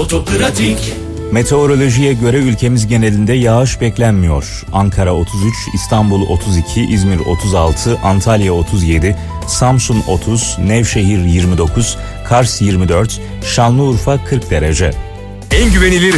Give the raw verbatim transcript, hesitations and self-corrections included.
Otopratik. Meteorolojiye göre ülkemiz genelinde yağış beklenmiyor. Ankara otuz üç, İstanbul otuz iki, İzmir otuz altı, Antalya otuz yedi, Samsun otuz, Nevşehir yirmi dokuz, Kars yirmi dört, Şanlıurfa kırk derece. En güvenilir